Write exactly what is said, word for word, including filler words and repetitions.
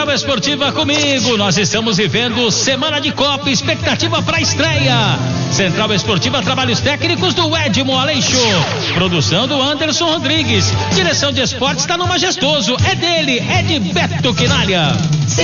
Central Esportiva comigo. Nós estamos vivendo semana de Copa, expectativa para a estreia. Central Esportiva, trabalhos técnicos do Edmo Aleixo. Produção do Anderson Rodrigues. Direção de esportes está no Majestoso. É dele, é de Beto Quinalha.